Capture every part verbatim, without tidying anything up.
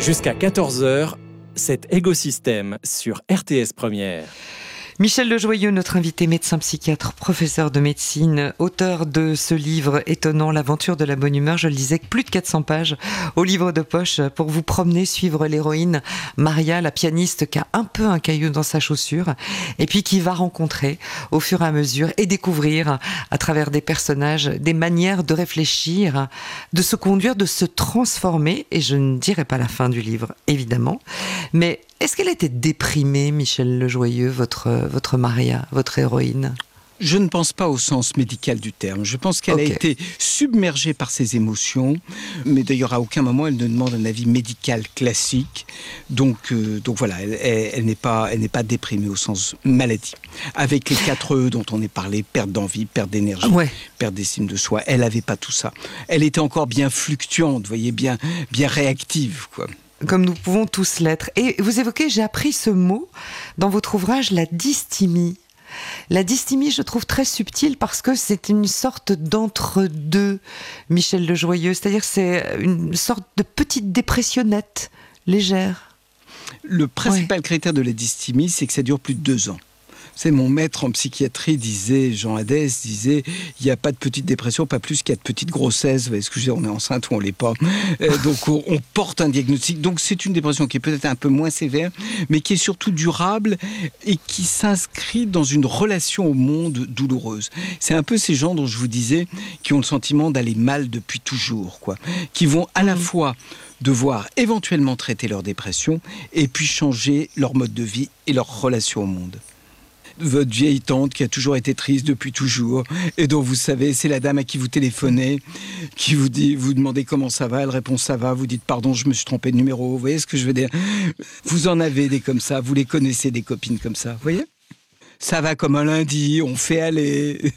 Jusqu'à quatorze heures, c'est Égosystème sur R T S Première. Michel Lejoyeux, notre invité médecin psychiatre, professeur de médecine, auteur de ce livre étonnant, L'aventure de la bonne humeur. Je le disais, plus de quatre cents pages au livre de poche pour vous promener, suivre l'héroïne Maria, la pianiste qui a un peu un caillou dans sa chaussure et puis qui va rencontrer au fur et à mesure et découvrir à travers des personnages des manières de réfléchir, de se conduire, de se transformer. Et je ne dirai pas la fin du livre, évidemment, mais est-ce qu'elle était déprimée, Michel Lejoyeux, votre, votre Maria, votre héroïne ? Je ne pense pas au sens médical du terme. Je pense qu'elle okay. a été submergée par ses émotions, mais d'ailleurs à aucun moment elle ne demande un avis médical classique. Donc, euh, donc voilà, elle, elle, elle, n'est pas, elle n'est pas déprimée au sens maladie. Avec les quatre E dont on est parlé, perte d'envie, perte d'énergie, ouais. perte d'estime de soi, elle n'avait pas tout ça. Elle était encore bien fluctuante, vous voyez, bien, bien réactive, quoi. Comme nous pouvons tous l'être. Et vous évoquez, j'ai appris ce mot dans votre ouvrage, la dysthymie. La dysthymie, je trouve très subtile parce que c'est une sorte d'entre-deux, Michel Lejoyeux. C'est-à-dire c'est une sorte de petite dépressionnette légère. Le principal ouais. critère de la dysthymie, c'est que ça dure plus de deux ans. C'est mon maître en psychiatrie disait, Jean Hadès disait, il n'y a pas de petite dépression, pas plus qu'il y a de petites grossesses. Vous voyez ce que je veux dire, on est enceinte ou on ne l'est pas. Euh, donc on, on porte un diagnostic. Donc c'est une dépression qui est peut-être un peu moins sévère, mais qui est surtout durable et qui s'inscrit dans une relation au monde douloureuse. C'est un peu ces gens dont je vous disais, qui ont le sentiment d'aller mal depuis toujours, quoi. Qui vont à la fois devoir éventuellement traiter leur dépression et puis changer leur mode de vie et leur relation au monde. Votre vieille tante qui a toujours été triste depuis toujours et dont vous savez, c'est la dame à qui vous téléphonez, qui vous dit, vous demandez comment ça va, elle répond ça va, vous dites pardon, je me suis trompé de numéro, vous voyez ce que je veux dire ? Vous en avez des comme ça, vous les connaissez des copines comme ça, vous voyez ? Ça va comme un lundi, on fait aller...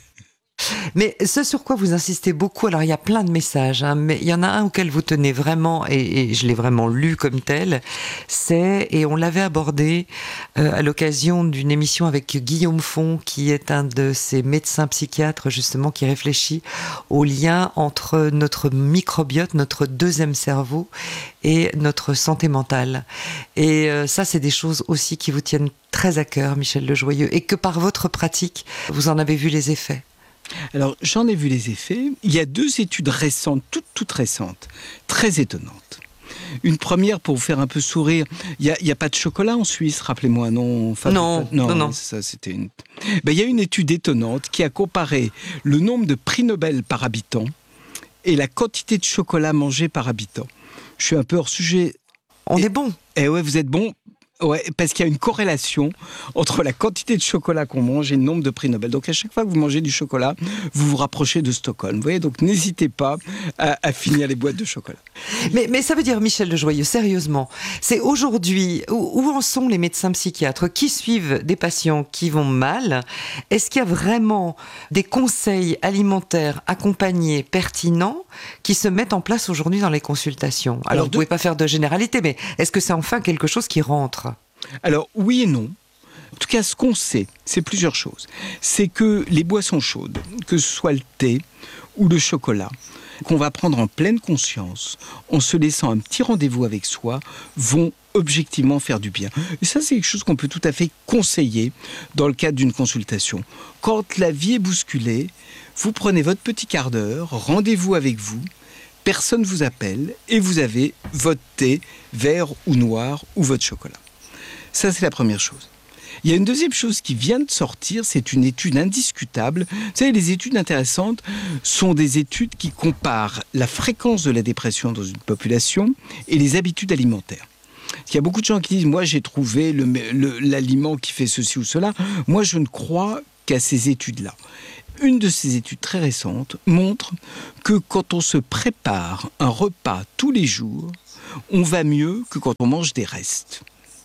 Mais ce sur quoi vous insistez beaucoup, alors il y a plein de messages, hein, mais il y en a un auquel vous tenez vraiment, et, et je l'ai vraiment lu comme tel, c'est, et on l'avait abordé euh, à l'occasion d'une émission avec Guillaume Font, qui est un de ces médecins psychiatres justement qui réfléchit au lien entre notre microbiote, notre deuxième cerveau, et notre santé mentale. Et euh, ça, c'est des choses aussi qui vous tiennent très à cœur, Michel Lejoyeux, et que par votre pratique, vous en avez vu les effets. Alors, j'en ai vu les effets. Il y a deux études récentes, toutes, toutes récentes, très étonnantes. Une première, pour vous faire un peu sourire, il n'y a, a pas de chocolat en Suisse, rappelez-moi, non enfin, Non, pas, non, non, non. Ça, c'était une... ben, il y a une étude étonnante qui a comparé le nombre de prix Nobel par habitant et la quantité de chocolat mangé par habitant. Je suis un peu hors sujet. On et, est bon. Eh ouais, vous êtes bon. Ouais, parce qu'il y a une corrélation entre la quantité de chocolat qu'on mange et le nombre de prix Nobel. Donc à chaque fois que vous mangez du chocolat, vous vous rapprochez de Stockholm. Vous voyez, donc n'hésitez pas à, à finir les boîtes de chocolat. Mais, mais ça veut dire, Michel Lejoyeux, sérieusement, c'est aujourd'hui, où, où en sont les médecins psychiatres qui suivent des patients qui vont mal ? Est-ce qu'il y a vraiment des conseils alimentaires accompagnés, pertinents, qui se mettent en place aujourd'hui dans les consultations ? Alors, Alors vous ne de... pouvez pas faire de généralité, mais est-ce que c'est enfin quelque chose qui rentre ? Alors, oui et non. En tout cas, ce qu'on sait, c'est plusieurs choses. C'est que les boissons chaudes, que ce soit le thé ou le chocolat, qu'on va prendre en pleine conscience, en se laissant un petit rendez-vous avec soi, vont objectivement faire du bien. Et ça, c'est quelque chose qu'on peut tout à fait conseiller dans le cadre d'une consultation. Quand la vie est bousculée, vous prenez votre petit quart d'heure, rendez-vous avec vous, personne ne vous appelle et vous avez votre thé, vert ou noir, ou votre chocolat. Ça, c'est la première chose. Il y a une deuxième chose qui vient de sortir, c'est une étude indiscutable. Vous savez, les études intéressantes sont des études qui comparent la fréquence de la dépression dans une population et les habitudes alimentaires. Il y a beaucoup de gens qui disent « moi, j'ai trouvé le, le, l'aliment qui fait ceci ou cela ». Moi, je ne crois qu'à ces études-là. Une de ces études très récentes montre que quand on se prépare un repas tous les jours, on va mieux que quand on mange des restes.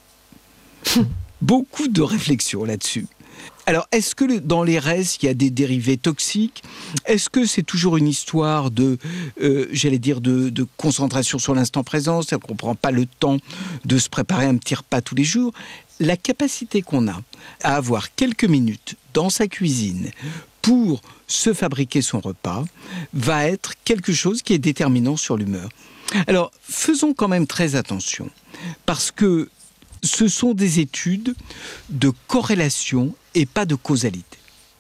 Beaucoup de réflexions là-dessus. Alors, est-ce que dans les restes, il y a des dérivés toxiques ? Est-ce que c'est toujours une histoire de, euh, j'allais dire, de, de concentration sur l'instant présent ? C'est-à-dire qu'on ne prend pas le temps de se préparer un petit repas tous les jours. La capacité qu'on a à avoir quelques minutes dans sa cuisine pour se fabriquer son repas va être quelque chose qui est déterminant sur l'humeur. Alors, faisons quand même très attention, parce que ce sont des études de corrélation et pas de causalité.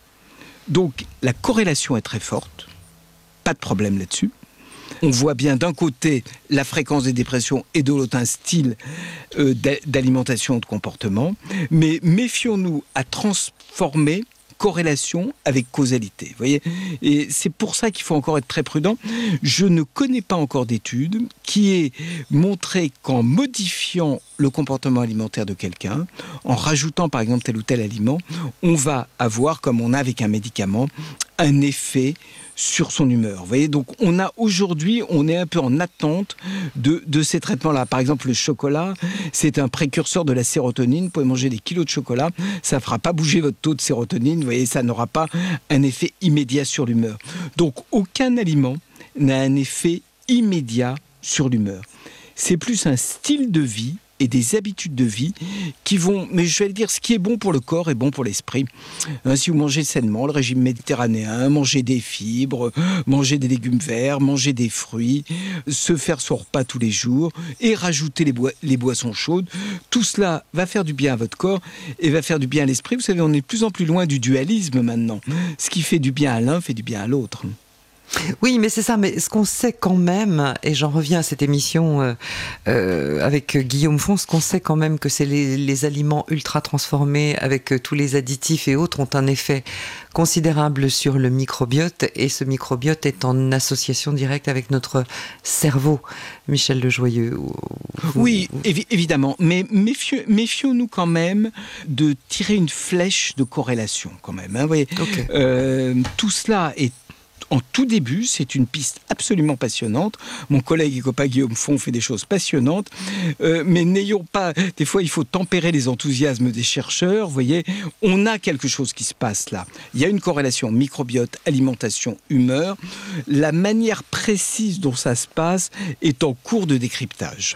Donc, la corrélation est très forte, pas de problème là-dessus. On voit bien d'un côté la fréquence des dépressions et de l'autre un style euh, d'alimentation et de comportement, mais méfions-nous à transformer corrélation avec causalité. Vous voyez ? Et c'est pour ça qu'il faut encore être très prudent. Je ne connais pas encore d'étude qui ait montré qu'en modifiant le comportement alimentaire de quelqu'un, en rajoutant par exemple tel ou tel aliment, on va avoir, comme on a avec un médicament, un effet sur son humeur. Vous voyez, donc on a aujourd'hui, on est un peu en attente de, de ces traitements-là. Par exemple, le chocolat, c'est un précurseur de la sérotonine. Vous pouvez manger des kilos de chocolat, ça ne fera pas bouger votre taux de sérotonine. Vous voyez, ça n'aura pas un effet immédiat sur l'humeur. Donc, aucun aliment n'a un effet immédiat sur l'humeur. C'est plus un style de vie et des habitudes de vie qui vont, mais je vais le dire, ce qui est bon pour le corps est bon pour l'esprit. Hein, si vous mangez sainement, le régime méditerranéen, manger des fibres, manger des légumes verts, manger des fruits, se faire son repas tous les jours et rajouter les, boi- les boissons chaudes, tout cela va faire du bien à votre corps et va faire du bien à l'esprit. Vous savez, on est de plus en plus loin du dualisme maintenant. Ce qui fait du bien à l'un fait du bien à l'autre. Oui, mais c'est ça. Mais ce qu'on sait quand même, et j'en reviens à cette émission euh, euh, avec Guillaume Font, ce qu'on sait quand même que c'est les, les aliments ultra transformés avec euh, tous les additifs et autres ont un effet considérable sur le microbiote, et ce microbiote est en association directe avec notre cerveau. Michel Lejoyeux. Vous, oui, vous... évi- évidemment, mais méfieux, méfions-nous quand même de tirer une flèche de corrélation quand même. Hein, vous voyez, okay. euh, tout cela est en tout début, c'est une piste absolument passionnante. Mon collègue et copain Guillaume Font fait des choses passionnantes, euh, mais n'ayons pas... Des fois, il faut tempérer les enthousiasmes des chercheurs. Vous voyez, on a quelque chose qui se passe là. Il y a une corrélation microbiote, alimentation, humeur. La manière précise dont ça se passe est en cours de décryptage.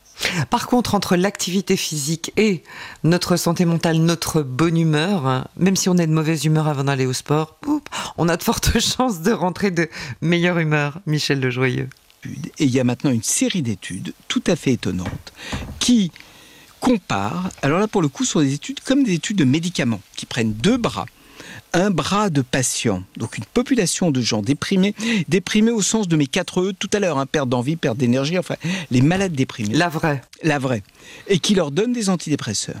Par contre, entre l'activité physique et notre santé mentale, notre bonne humeur, même si on est de mauvaise humeur avant d'aller au sport, on a de fortes chances de rentrer de meilleure humeur. Michel Lejoyeux. Et il y a maintenant une série d'études tout à fait étonnantes qui comparent, alors là pour le coup, ce sont des études comme des études de médicaments, qui prennent deux bras. Un bras de patients, donc une population de gens déprimés, déprimés au sens de mes quatre E tout à l'heure, hein, perte d'envie, perte d'énergie, enfin, les malades déprimés. La vraie. La vraie. Et qui leur donne des antidépresseurs.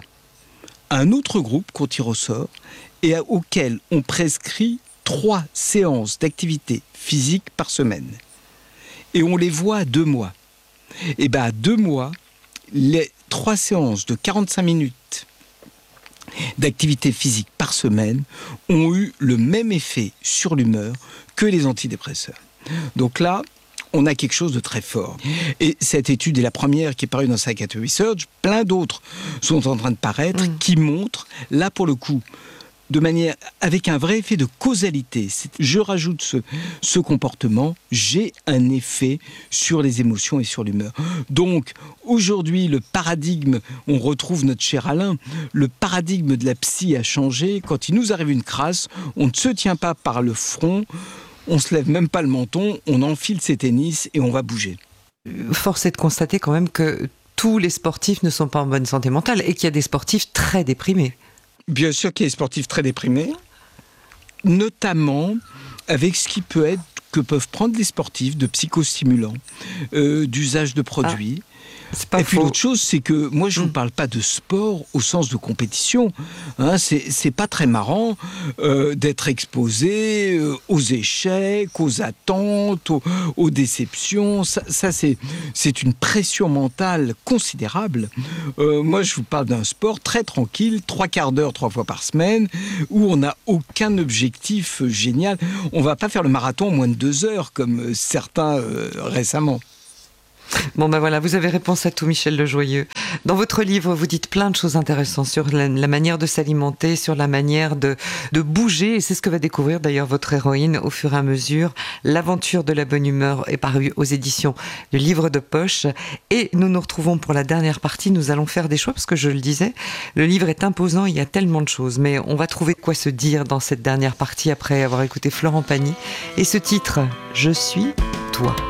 Un autre groupe qu'on tire au sort et à, auquel on prescrit trois séances d'activité physique par semaine. Et on les voit à deux mois. Et bien à deux mois, les trois séances de quarante-cinq minutes d'activité physique par semaine ont eu le même effet sur l'humeur que les antidépresseurs. Donc là, on a quelque chose de très fort. Et cette étude est la première qui est parue dans Psychiatry Research. Plein d'autres sont en train de paraître mmh. qui montrent, là pour le coup, de manière, avec un vrai effet de causalité. C'est, je rajoute ce, ce comportement, j'ai un effet sur les émotions et sur l'humeur. Donc, aujourd'hui, le paradigme, on retrouve notre cher Alain, le paradigme de la psy a changé. Quand il nous arrive une crasse, on ne se tient pas par le front, on se lève même pas le menton, on enfile ses tennis et on va bouger. Force est de constater quand même que tous les sportifs ne sont pas en bonne santé mentale et qu'il y a des sportifs très déprimés. Bien sûr qu'il y a des sportifs très déprimés, notamment avec ce qui peut être que peuvent prendre les sportifs de psychostimulants, euh, d'usage de produits. Ah. C'est pas et puis faux. l'autre chose, c'est que moi je ne mmh. vous parle pas de sport au sens de compétition. Hein, c'est, c'est pas très marrant euh, d'être exposé euh, aux échecs, aux attentes, aux, aux déceptions. Ça, ça c'est, c'est une pression mentale considérable. Euh, moi je vous parle d'un sport très tranquille, trois quarts d'heure, trois fois par semaine, où on n'a aucun objectif euh, génial. On va pas faire le marathon en moins de deux heures comme euh, certains euh, récemment. Bon ben voilà, vous avez réponse à tout, Michel Lejoyeux. Dans votre livre, vous dites plein de choses intéressantes sur la, la manière de s'alimenter, sur la manière de, de bouger, et c'est ce que va découvrir d'ailleurs votre héroïne au fur et à mesure. L'aventure de la bonne humeur est parue aux éditions du Livre de Poche, et nous nous retrouvons pour la dernière partie. Nous allons faire des choix, parce que je le disais, le livre est imposant, il y a tellement de choses, mais on va trouver quoi se dire dans cette dernière partie après avoir écouté Florent Pagny, et ce titre, Je suis toi.